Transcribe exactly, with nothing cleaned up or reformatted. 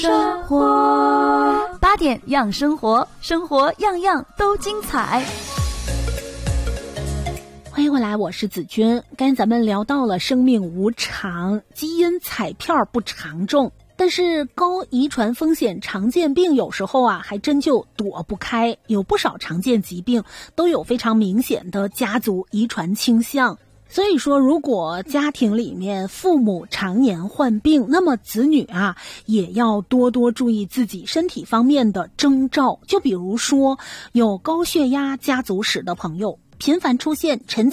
生活八点养生活，生活样样都精彩。 欢迎回来，我是子君。刚才咱们聊到了生命无常，基因彩票不常中，但是高遗传风险常见病有时候啊还真就躲不开，有不少常见疾病都有非常明显的家族遗传倾向。所以说，如果家庭里面父母常年患病，那么子女啊也要多多注意自己身体方面的征兆。就比如说有高血压家族史的朋友，频繁出现晨